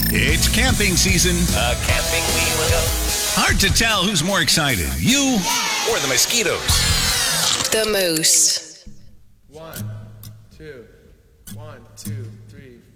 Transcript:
It's camping season. Camping we will go. Hard to tell who's more excited, you Or the mosquitoes. The Moose. 1, 2, 1, 2, 3,